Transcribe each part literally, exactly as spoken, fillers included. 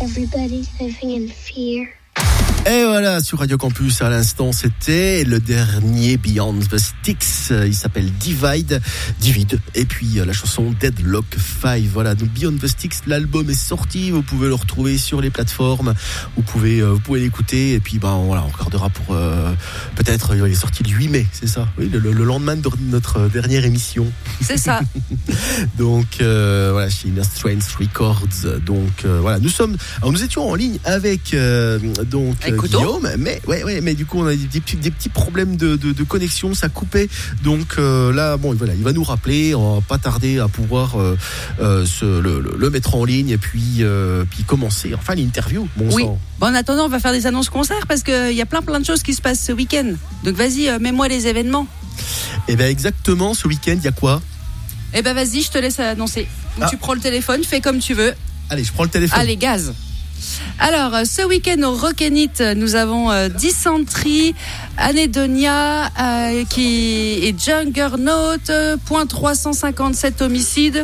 Everybody's living in fear. Et voilà, sur Radio Campus, à l'instant, c'était le dernier Beyond the Sticks. Il s'appelle Divide, Divide. Et puis, la chanson Deadlock cinq. Voilà, donc Beyond the Sticks, l'album est sorti. Vous pouvez le retrouver sur les plateformes. Vous pouvez, euh, vous pouvez l'écouter. Et puis, ben, voilà, on regardera pour, euh, peut-être, il est sorti le huit mai, c'est ça? Oui, le, le lendemain de notre dernière émission. C'est ça. Donc, euh, voilà, chez Inner Strength Records. Donc, euh, voilà, nous sommes, alors nous étions en ligne avec, euh, donc, Guillaume, mais ouais, ouais, mais du coup on a des petits, des petits problèmes de, de, de connexion, ça coupait. Donc euh, là, bon, voilà, il va nous rappeler, on va pas tarder à pouvoir euh, euh, se, le, le, le mettre en ligne et puis euh, puis commencer, enfin l'interview. Bon oui. sang. Bon, en attendant, on va faire des annonces concerts parce que il y a plein plein de choses qui se passent ce week-end. Donc vas-y, euh, mets-moi les événements. Et ben exactement, ce week-end, il y a quoi? Eh ben vas-y, je te laisse annoncer. Ah. Tu prends le téléphone, fais comme tu veux. Allez, je prends le téléphone. Allez, gaz. Alors, ce week-end au Rockenit, nous avons euh, Dysentery, Anedonia euh, qui est Juggernaut, point trois cent cinquante-sept homicides.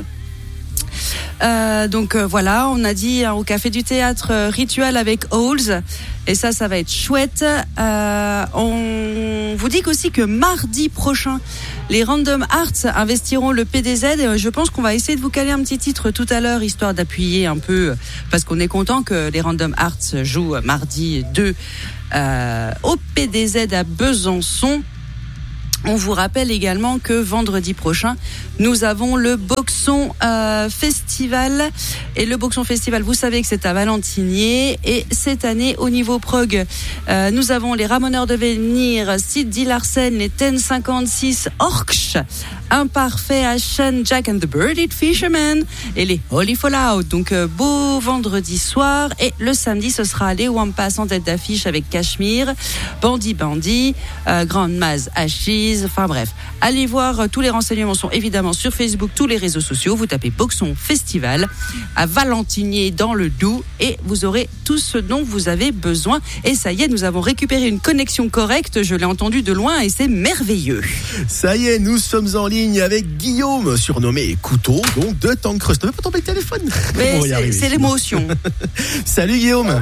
Euh, donc euh, voilà, on a dit hein, au Café du Théâtre euh, Ritual avec Halls, et ça, ça va être chouette. Euh, on vous dit aussi que mardi prochain, les Random Arts investiront le P D Z. Et je pense qu'on va essayer de vous caler un petit titre tout à l'heure, histoire d'appuyer un peu, parce qu'on est content que les Random Arts jouent mardi deux euh, au P D Z à Besançon. On vous rappelle également que vendredi prochain, nous avons le Boxon euh, Festival. Et le Boxon Festival, vous savez que c'est à Valentinier. Et cette année, au niveau prog, euh, nous avons les Ramoneurs de Venir, Sid D. Larsen, les dix cinquante-six Orcs, Imparfait, Ashen, Jack and the Birded Fisherman et les Holy Fallout. Donc, euh, beau vendredi soir. Et le samedi, ce sera les Wampas en tête d'affiche avec Cachemire, Bandit Bandit, euh, Grande Maz Achille. Enfin bref, allez voir, euh, tous les renseignements sont évidemment sur Facebook, tous les réseaux sociaux. Vous tapez Boxon Festival à Valentinier dans le Doubs et vous aurez tout ce dont vous avez besoin. Et ça y est, nous avons récupéré une connexion correcte. Je l'ai entendu de loin et c'est merveilleux. Ça y est, nous sommes en ligne avec Guillaume, surnommé Couteau, donc de Tancrust. Ne veux pas tomber le téléphone. Mais c'est, arriver, c'est l'émotion. Salut Guillaume.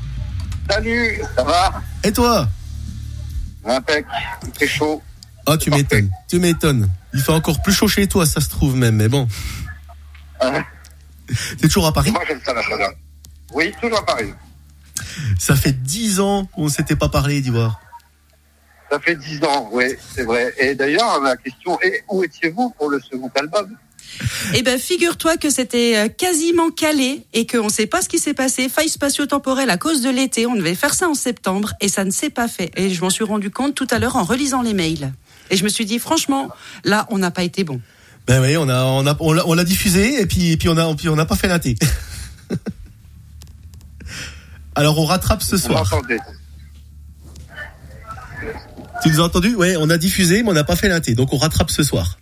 Salut, ça va? Et toi? Impec, il fait chaud. Ah, tu Parfait. m'étonnes, tu m'étonnes. Il fait encore plus chaud chez toi, ça se trouve même, mais bon. Ah. T'es toujours à Paris? Moi, j'aime ça, la chaleur. Oui, toujours à Paris. Ça fait dix ans qu'on ne s'était pas parlé, d'Ivoire. Ça fait dix ans, oui, c'est vrai. Et d'ailleurs, la question est, où étiez-vous pour le second album? Eh ben, figure-toi que c'était quasiment calé et qu'on ne sait pas ce qui s'est passé. Faille spatio-temporelle à cause de l'été. On devait faire ça en septembre et ça ne s'est pas fait. Et je m'en suis rendu compte tout à l'heure en relisant les mails. Et je me suis dit, franchement, là, on n'a pas été bon. Ben oui, on a, on a, on l'a, on l'a diffusé et puis, et puis on a, puis on n'a pas fait l'inté. Alors on rattrape ce soir. Vous m'entendez? Tu nous as entendu? Ouais, on a diffusé, mais on n'a pas fait l'inté. Donc on rattrape ce soir.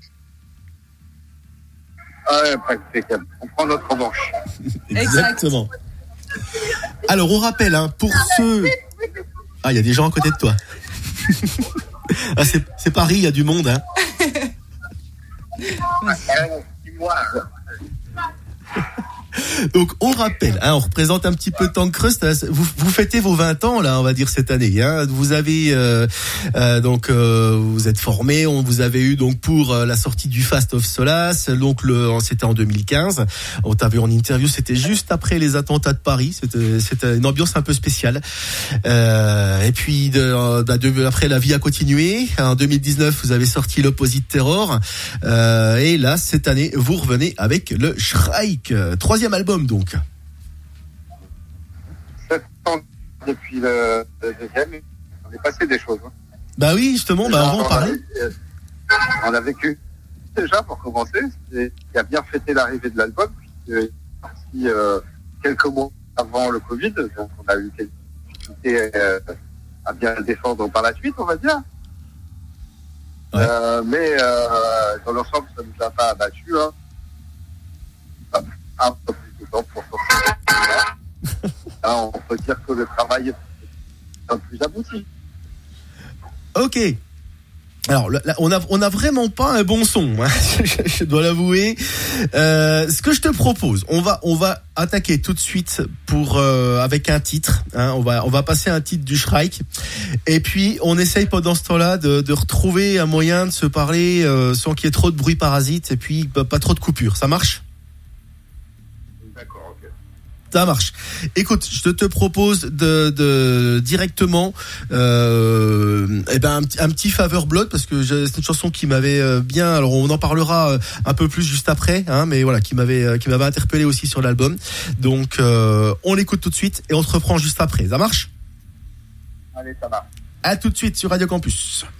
Ah ouais, impeccable. On prend notre revanche. Exactement. Alors on rappelle, hein, pour ceux. Ah, il y a des gens à côté de toi. Ah, c'est, c'est Paris, il y a du monde, hein. Donc on rappelle, hein, on représente un petit peu Tancrust. Vous, vous fêtez vos vingt ans là, on va dire cette année. Hein. Vous avez euh, euh, donc euh, vous êtes formé, on vous avez eu donc pour euh, la sortie du Fast of Solace. Donc le, c'était en deux mille quinze. On t'a vu en interview, c'était juste après les attentats de Paris. C'était, c'était une ambiance un peu spéciale. Euh, et puis de, de, après la vie a continué. En deux mille dix-neuf, vous avez sorti l'Opposite Terror. Euh, et là cette année, vous revenez avec le Shrike, troisième album donc. sept ans depuis le, le deuxième, on est passé des choses. Hein. Bah oui, justement, bah on va en parler. On a vécu déjà pour commencer, et qui a bien fêté l'arrivée de l'album, puisqu'il est parti euh, quelques mois avant le Covid, donc on a eu quelques difficultés euh, à bien le défendre par la suite, on va dire. Ouais. Euh, mais euh, dans l'ensemble, ça ne nous a pas abattu. Hein. Un peu plus de temps pour sortir. On peut dire que le travail est un peu plus abouti. Ok. Alors, là, on a on a vraiment pas un bon son, hein, je, je dois l'avouer. Euh, ce que je te propose, on va on va attaquer tout de suite pour euh, avec un titre. Hein, on va on va passer un titre du Shrike, et puis on essaye pendant ce temps-là de, de retrouver un moyen de se parler euh, sans qu'il y ait trop de bruit parasite, et puis pas, pas trop de coupures. Ça marche ? D'accord, ok. Ça marche. Écoute, je te propose de, de directement, euh, eh ben un, un petit Faveur Blood, parce que c'est une chanson qui m'avait bien. Alors on en parlera un peu plus juste après, hein, mais voilà, qui m'avait qui m'avait interpellé aussi sur l'album. Donc euh, on l'écoute tout de suite et on se reprend juste après. Ça marche ? Allez, ça marche. À tout de suite sur Radio Campus.